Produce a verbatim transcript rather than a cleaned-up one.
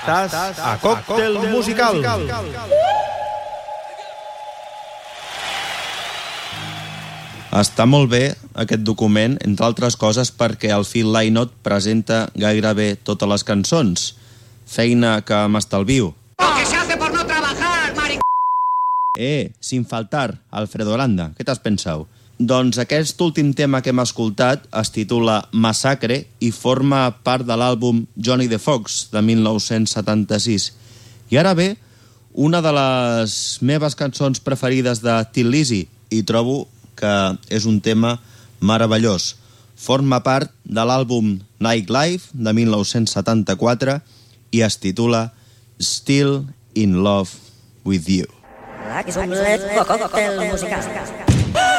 Estàs a Còctel Musical. Està molt bé aquest document, entre altres coses, perquè el Phil Lynott presenta gairebé totes les cançons. Feina que m'estalvio. Que se hace por no trabajar, maric... Eh, sin faltar, Alfredo Landa. Què t'has pensat? Doncs aquest últim tema que hem escoltat es titula Massacre i forma part de l'àlbum Johnny the Fox, de mil nou-cents setanta-sis. I ara ve una de les meves cançons preferides de Thin Lizzy, i trobo que és un tema meravellós. Forma part de l'àlbum Nightlife, de mil nou-cents setanta-quatre, i es titula Still in Love with You. És un còctel musical.